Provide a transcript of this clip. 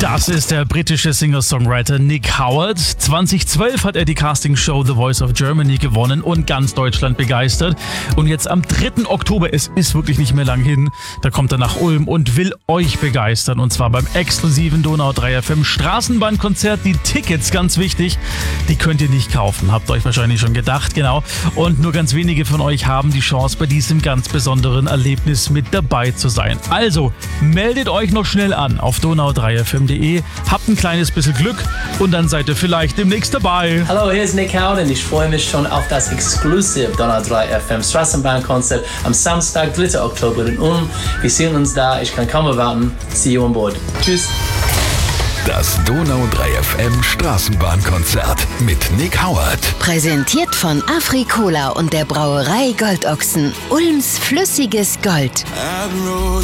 Das ist der britische Singer-Songwriter Nick Howard. 2012 hat er die Castingshow The Voice of Germany gewonnen und ganz Deutschland begeistert. Und jetzt am 3. Oktober, es ist wirklich nicht mehr lang hin, da kommt er nach Ulm und will euch begeistern. Und zwar beim exklusiven Donau 3 FM Straßenbahnkonzert. Die Tickets, ganz wichtig, die könnt ihr nicht kaufen. Habt ihr euch wahrscheinlich schon gedacht, genau. Und nur ganz wenige von euch haben die Chance, bei diesem ganz besonderen Erlebnis mit dabei zu sein. Also, meldet euch noch schnell an auf donau3fm.de. Habt ein kleines bisschen Glück und dann seid ihr vielleicht demnächst dabei. Hallo, hier ist Nick Howard und ich freue mich schon auf das Exclusive Donau 3 FM Straßenbahnkonzert am Samstag, 3. Oktober in Ulm. Wir sehen uns da, ich kann kaum erwarten. See you on board. Tschüss. Das Donau 3 FM Straßenbahnkonzert mit Nick Howard. Präsentiert von Afri-Cola und der Brauerei Goldochsen. Ulms flüssiges Gold.